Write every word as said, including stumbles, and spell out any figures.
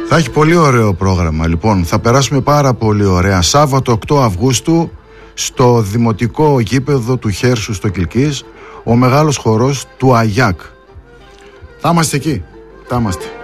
Θα έχει πολύ ωραίο πρόγραμμα. Λοιπόν, θα περάσουμε πάρα πολύ ωραία. Σάββατο οκτώ Αυγούστου στο Δημοτικό Γήπεδο του Χέρσου στο Κιλκής, ο μεγάλος χορός του Αγιάκ. Θα είμαστε εκεί. Θα είμαστε.